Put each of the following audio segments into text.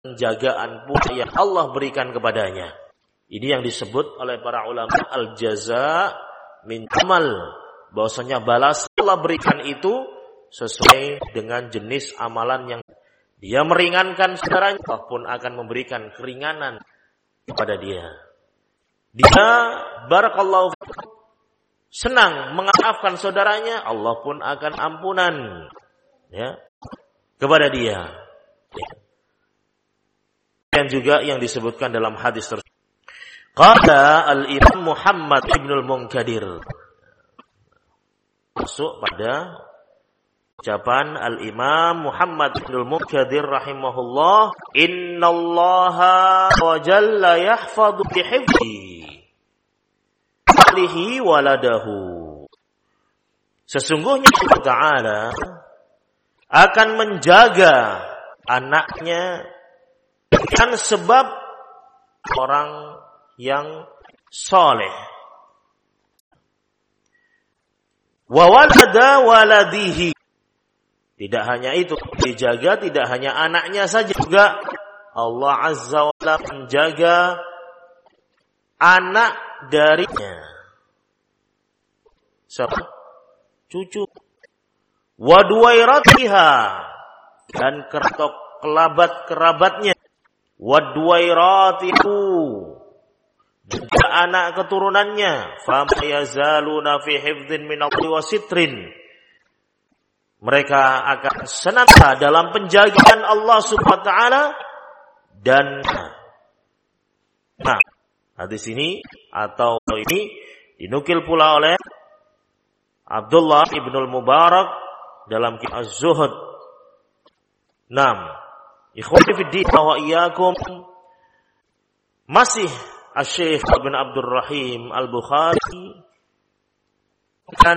penjagaan pula yang Allah berikan kepadanya. Ini yang disebut oleh para ulama al-jaza min amal, bahwasanya balas Allah berikan itu sesuai dengan jenis amalan yang dia meringankan saudaranya, Allah pun akan memberikan keringanan kepada dia. Dia barakallahu senang memaafkan saudaranya, Allah pun akan ampunan ya kepada dia. Ya. Dan juga yang disebutkan dalam hadis tersebut. Qala al-Imam Muhammad ibnul Munkadir. Masuk pada ucapan al-Imam Muhammad ibnul Munkadir rahimahullah, innallaha wa jalla yahfadhu bihifzi alihi waladahu. Sesungguhnya Allah Ta'ala akan menjaga anaknya dengan sebab orang yang soleh. Wa walada waladihi. Tidak hanya itu, dijaga tidak hanya anaknya saja, juga Allah Azza wa Jalla menjaga anak darinya. Siapa? Cucu. Wa duwairatiha, dan kerabat-kerabatnya. Wa duwairatihu, juga anak keturunannya. Fama yazaluna fi hifdzin min Allah wa sitrin. Mereka akan senantiasa dalam penjagaan Allah Subhanahu wa taala. Dan hadis ini atau ini dinukil pula oleh Abdullah ibnul Mubarak dalam kitab Az-Zuhud. Ikhwati fi din wa iyyakum, masih Asy-Syaikh Ibnu Abdul Rahim Al-Bukhari dan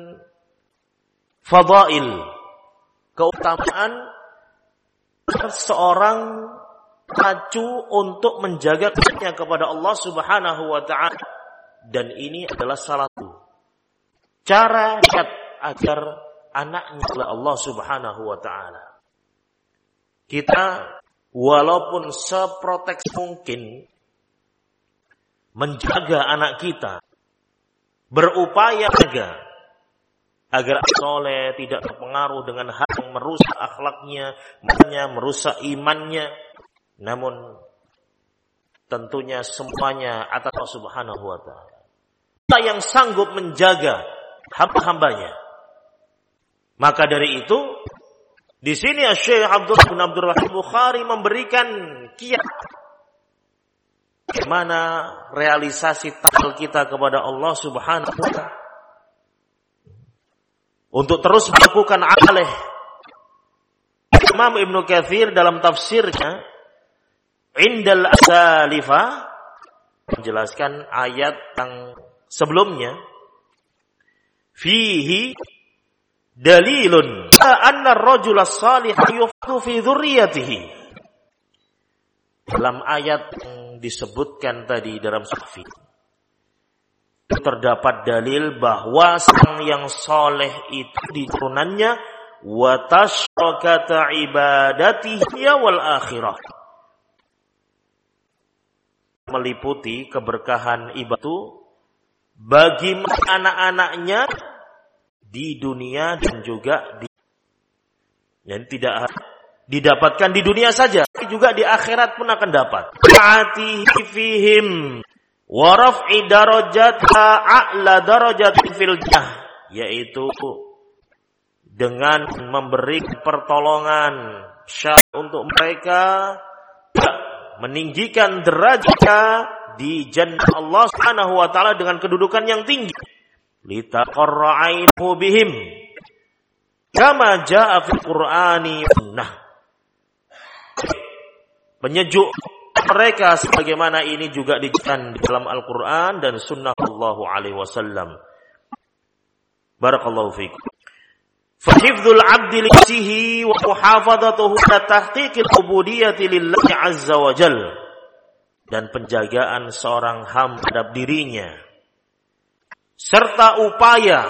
fadail, keutamaan seorang pacu untuk menjaga kepadanya kepada Allah Subhanahu wa taala. Dan ini adalah salah satu cara agar anaknya oleh Allah Subhanahu wa taala. Kita walaupun seprotek mungkin menjaga anak kita, berupaya agar soleh, tidak terpengaruh dengan hal yang merusak akhlaknya, merusak imannya. Namun tentunya semuanya atas Allah Subhanahu wa taala. Kita yang sanggup menjaga hamba-hambanya. Maka dari itu, di sini Syekh Abdullah bin Abdul Rahim Bukhari memberikan kiat bagaimana realisasi takwal kita kepada Allah Subhanahu wa taala untuk terus melakukan amalih. Imam Ibnu Katsir dalam tafsirnya Indal Asalifa menjelaskan ayat yang sebelumnya, fihi dalilun anna ar-rajula as-salih yuftu fi dzurriyyatihi. Dalam ayat yang disebutkan tadi dalam sufi, terdapat dalil bahwa sang yang soleh itu di turunannya wa tasyraqata ibadatihi wal akhirah, meliputi keberkahan ibadah bagi anak-anaknya di dunia dan juga dan tidak didapatkan di dunia saja, tapi juga di akhirat pun akan dapat. Atihi fihim wa raf'i darajatiha a'la darajatin fil jannah, yaitu dengan memberi pertolongan untuk mereka, meninggikan derajat di jannah Allah Subhanahu wa taala dengan kedudukan yang tinggi. Litaqarra 'ainuhu bihim kama jaa'a fil Qur'ani sunnah. Penyejuk mereka sebagaimana ini juga dijelaskan di dalam Al-Qur'an dan sunnah sallallahu alaihi wasallam. Barakallahu fiikum. Fahifdzul 'abdi li nafsihi wa muhafadzatuhu ala tahqiqil ubudiyyati lillahi 'azza wa jalla, dan penjagaan seorang hamba terhadap dirinya serta upaya